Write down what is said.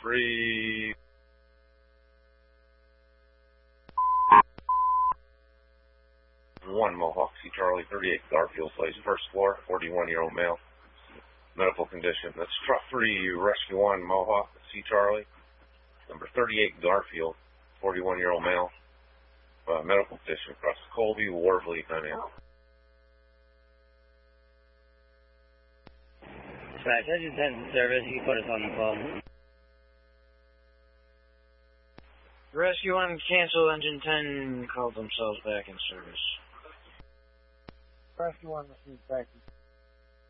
3. One Mohawk, C. Charlie, 38 Garfield Place, first floor, 41-year-old male, medical condition. That's truck 3, rescue 1 Mohawk, C. Charlie, number 38 Garfield, 41-year-old male, medical condition, across Colby, Worsley, Cunningham. Dispatch, Engine 10 service, you can put us on the phone. Rescue 1 cancel, Engine 10 called themselves back in service. Rescue 1 received back.